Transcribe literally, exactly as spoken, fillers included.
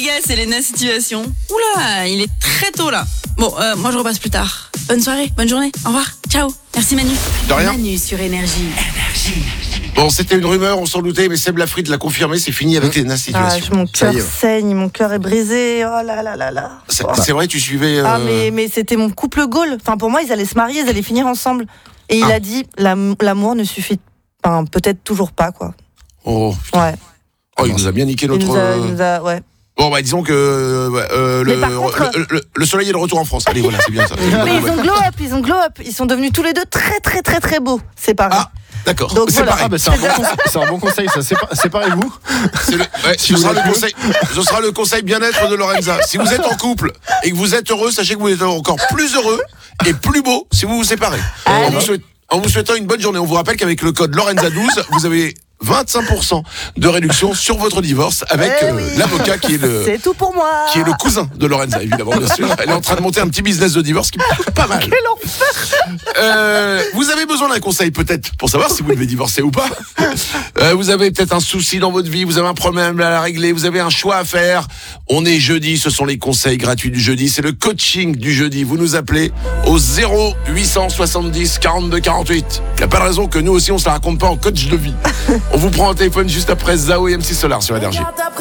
les gars, c'est Léna Situation. Oula, il est très tôt là. Bon, euh, moi je repasse plus tard. Bonne soirée, bonne journée, au revoir, ciao. Merci Manu. De rien. Manu sur Énergie. Bon, c'était une rumeur, on s'en doutait, mais Seb Lafrite l'a confirmé, c'est fini avec les Ah, Situation. mon Ça cœur y est. saigne, mon cœur est brisé. Oh là là là là. C'est, c'est vrai, tu suivais. Euh... Ah mais, mais c'était mon couple goal. Enfin pour moi ils allaient se marier, ils allaient finir ensemble. Et il Ah. a dit l'am- l'amour ne suffit, enfin peut-être toujours pas quoi. Oh, Ouais. oh, il nous a bien niqué Il notre. nous a, euh, il nous a- ouais. Bon, bah disons que euh, euh, le, Mais par contre- le, le- le soleil est de retour en France. Allez, voilà, c'est bien ça. Mais ils ont glow up, ils ont glow up. Ils sont devenus tous les deux très très très très beaux. C'est pareil. Ah, d'accord. Donc c'est voilà. pareil. Ah bah c'est un bon conseil, c'est un bon conseil ça. Sépa- Séparez-vous. C'est le, ouais, Si ce, vous sera êtes le mieux. conseil, ce sera le conseil bien-être de Lorenza. Si vous êtes en couple et que vous êtes heureux, sachez que vous êtes encore plus heureux et plus beau si vous vous séparez. En vous, souhait- en vous souhaitant une bonne journée, on vous rappelle qu'avec le code Lorenza douze, vous avez vingt-cinq pour cent de réduction sur votre divorce avec Eh euh, oui. l'avocat qui est le C'est tout pour moi. qui est le cousin de Lorenza, évidemment, bien sûr. Elle est en train de monter un petit business de divorce qui est pas mal. Quel enfer. Euh, vous avez besoin d'un conseil peut-être pour savoir si vous devez divorcer ou pas. Euh, vous avez peut-être un souci dans votre vie, vous avez un problème à régler, vous avez un choix à faire. On est jeudi, ce sont les conseils gratuits du jeudi, c'est le coaching du jeudi. Vous nous appelez au zéro huit cent soixante-dix quarante-deux quarante-huit. Il n'y a pas de raison que nous aussi on se la raconte pas en coach de vie. On vous prend un téléphone juste après Zao et M C Solar sur Énergie.